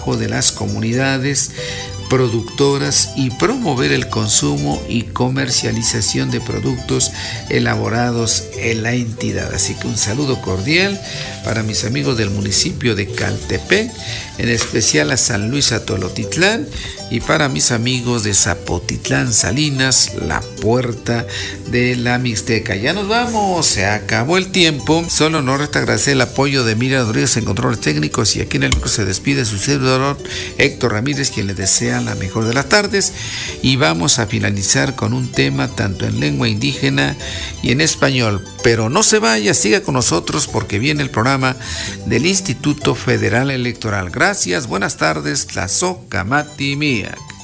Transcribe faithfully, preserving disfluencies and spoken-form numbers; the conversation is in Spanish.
trabajo de las comunidades productoras y promover el consumo y comercialización de productos elaborados en la entidad. Así que un saludo cordial para mis amigos del municipio de Caltepec, en especial a San Luis Atolotitlán, y para mis amigos de Zapotitlán Salinas, la puerta de la Mixteca. Ya nos vamos, se acabó el tiempo. Solo nos resta agradecer el apoyo de Miriam Rodríguez en controles técnicos, y aquí en el micro se despide su servidor Héctor Ramírez, quien les desea la mejor de las tardes. Y vamos a finalizar con un tema tanto en lengua indígena y en español. Pero no se vaya, siga con nosotros porque viene el programa del Instituto Federal Electoral. Gracias, buenas tardes, Tlazocamati Miak.